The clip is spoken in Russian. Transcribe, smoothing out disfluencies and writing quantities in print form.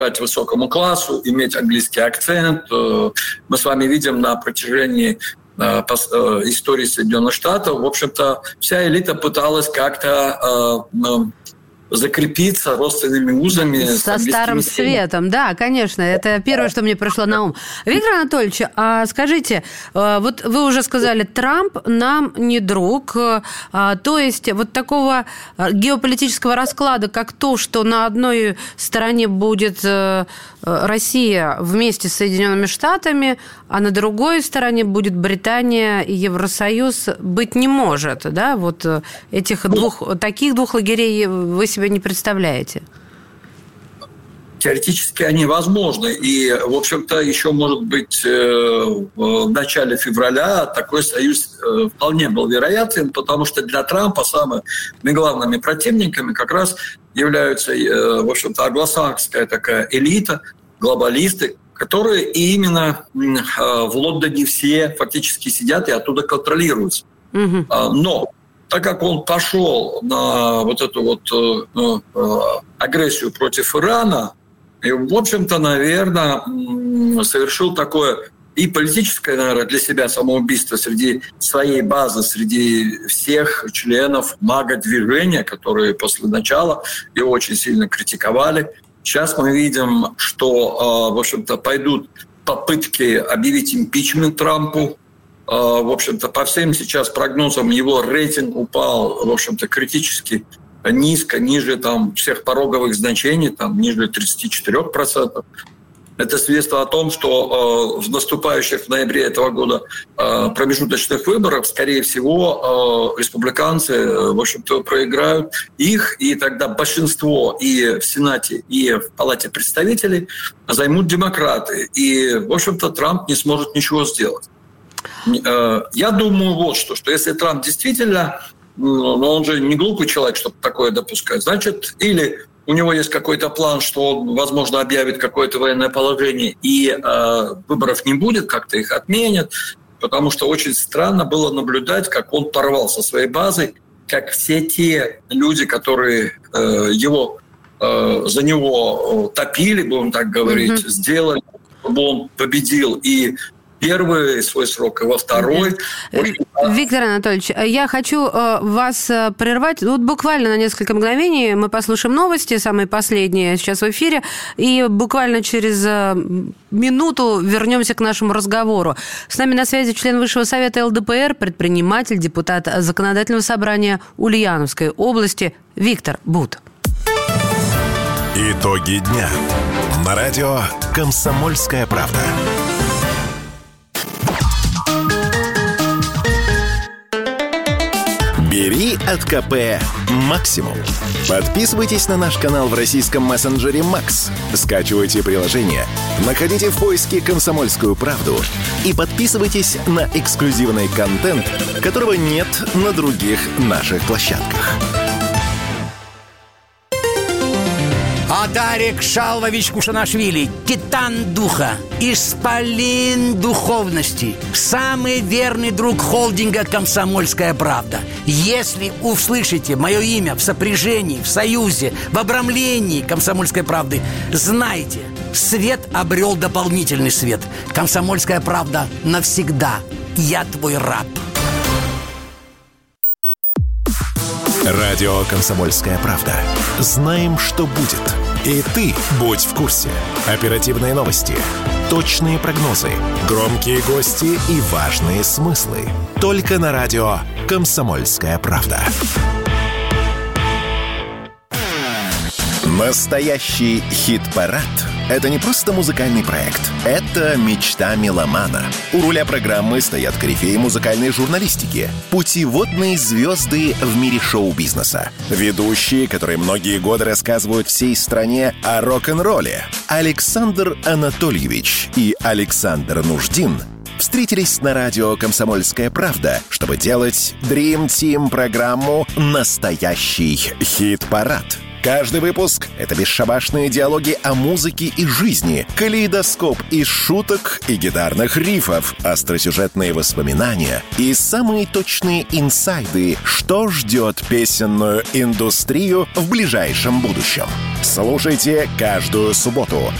высокому классу, иметь английский акцент. Мы с вами видим на протяжении истории Соединенных Штатов, в общем-то, вся элита пыталась как-то закрепиться родственными узами. Со Старым Светом, да, конечно, это первое, что мне пришло на ум. Виктор Анатольевич, а скажите, вот вы уже сказали, Трамп нам не друг, то есть вот такого геополитического расклада, как то, что на одной стороне будет Россия вместе с Соединенными Штатами, а на другой стороне будет Британия и Евросоюз, быть не может, да? Вот таких двух лагерей вы себе не представляете? Теоретически они возможны. И, в общем-то, еще, может быть, в начале февраля такой союз вполне был вероятен, потому что для Трампа самыми главными противниками как раз являются, в общем-то, англосаксская такая элита, глобалисты, которые именно в Лондоне все фактически сидят и оттуда контролируются. Угу. Но так как он пошел на вот эту агрессию против Ирана, и, в общем-то, наверное, совершил такое и политическое, наверное, для себя самоубийство среди своей базы, среди всех членов МАГА-движения, которые после начала его очень сильно критиковали. Сейчас мы видим, что, в общем-то, пойдут попытки объявить импичмент Трампу. В общем-то, по всем сейчас прогнозам его рейтинг упал, в общем-то, критически низко, ниже там всех пороговых значений, там ниже 34%. Это свидетельство о том, что в наступающих в ноябре этого года промежуточных выборах, скорее всего, республиканцы, в общем-то, проиграют их, и тогда большинство и в Сенате, и в Палате представителей займут демократы. И, в общем-то, Трамп не сможет ничего сделать. Я думаю вот что если Трамп действительно, он же не глупый человек, чтобы такое допускать, значит, или у него есть какой-то план, что он, возможно, объявит какое-то военное положение, и выборов не будет, как-то их отменят, потому что очень странно было наблюдать, как он порвал со своей базой, как все те люди, которые за него топили, будем так говорить, сделали, чтобы он победил и первый свой срок, и во второй. Виктор Анатольевич, я хочу вас прервать. Вот буквально на несколько мгновений мы послушаем новости, самые последние сейчас в эфире, и буквально через минуту вернемся к нашему разговору. С нами на связи член Высшего совета ЛДПР, предприниматель, депутат Законодательного собрания Ульяновской области Виктор Бут. Итоги дня. На радио «Комсомольская правда». Бери от КП максимум. Подписывайтесь на наш канал в российском мессенджере Макс. Скачивайте приложение, находите в поиске «Комсомольскую правду» и подписывайтесь на эксклюзивный контент, которого нет на других наших площадках. Адарик Шалвович Кушанашвили, титан духа, исполин духовности, самый верный друг холдинга «Комсомольская правда». Если услышите мое имя в сопряжении, в союзе, в обрамлении «Комсомольской правды», знайте, свет обрел дополнительный свет. «Комсомольская правда» навсегда. Я твой раб. Радио «Комсомольская правда». Знаем, что будет. И ты будь в курсе. Оперативные новости, точные прогнозы, громкие гости и важные смыслы. Только на радио «Комсомольская правда». Настоящий хит-парад – это не просто музыкальный проект. Это мечта меломана. У руля программы стоят корифеи музыкальной журналистики, путеводные звезды в мире шоу-бизнеса, ведущие, которые многие годы рассказывают всей стране о рок-н-ролле. Александр Анатольевич и Александр Нуждин встретились на радио «Комсомольская правда», чтобы делать Dream Team программу «Настоящий хит-парад». Каждый выпуск — это бесшабашные диалоги о музыке и жизни, калейдоскоп из шуток и гитарных рифов, остросюжетные воспоминания и самые точные инсайды, что ждет песенную индустрию в ближайшем будущем. Слушайте каждую субботу